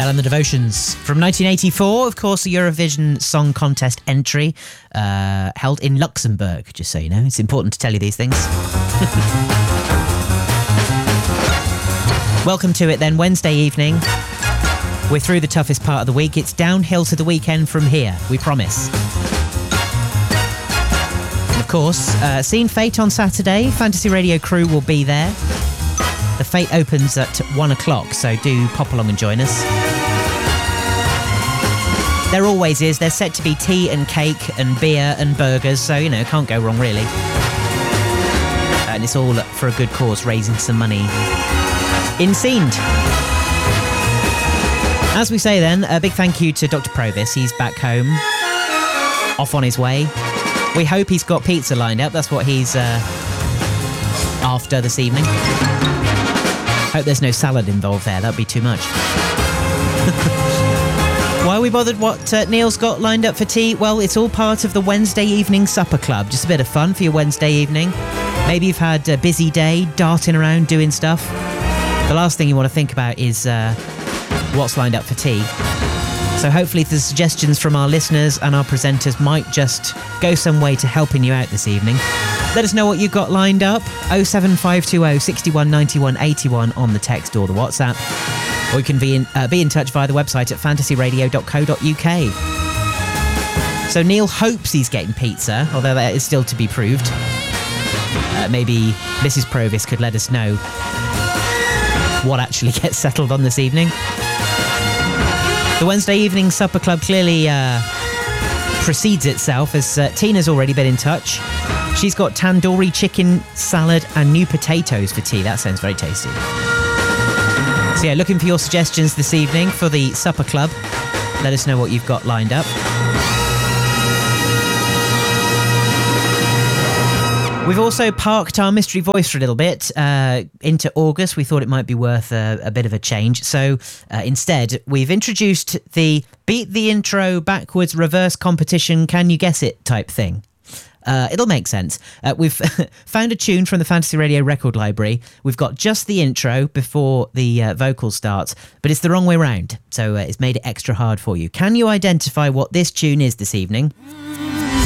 Adele and the Devotions. From 1984, of course, a Eurovision Song Contest entry held in Luxembourg, just so you know. It's important to tell you these things. Welcome to it then, Wednesday evening. We're through the toughest part of the week. It's downhill to the weekend from here, we promise. And of course, seeing Fate on Saturday. Fantasy Radio crew will be there. The Fate opens at 1 o'clock, so do pop along and join us. There always is. There's set to be tea and cake and beer and burgers, so, you know, can't go wrong, really. And it's all for a good cause, raising some money in Seend. As we say then, a big thank you to Dr. Provis. He's back home, off on his way. We hope he's got pizza lined up. That's what he's after this evening. Hope there's no salad involved there. That'd be too much. Why are we bothered what Neil's got lined up for tea? Well, it's all part of the Wednesday evening supper club. Just a bit of fun for your Wednesday evening. Maybe you've had a busy day, darting around doing stuff. The last thing you want to think about is what's lined up for tea. So hopefully the suggestions from our listeners and our presenters might just go some way to helping you out this evening. Let us know what you've got lined up. 07520 61 91 81 on the text or the WhatsApp. Or you can be in touch via the website at fantasyradio.co.uk. So Neil hopes he's getting pizza, although that is still to be proved. Maybe Mrs. Provis could let us know what actually gets settled on this evening. The Wednesday evening supper club clearly precedes itself, as Tina's already been in touch. She's got tandoori chicken, salad and new potatoes for tea. That sounds very tasty. So yeah, looking for your suggestions this evening for the supper club. Let us know what you've got lined up. We've also parked our mystery voice for a little bit into August. We thought it might be worth a bit of a change. So instead, we've introduced the beat the intro backwards reverse competition, can you guess it type thing. It'll make sense. We've found a tune from the Fantasy Radio record library. We've got just the intro before the vocal starts, but it's the wrong way round. So it's made it extra hard for you. Can you identify what this tune is this evening?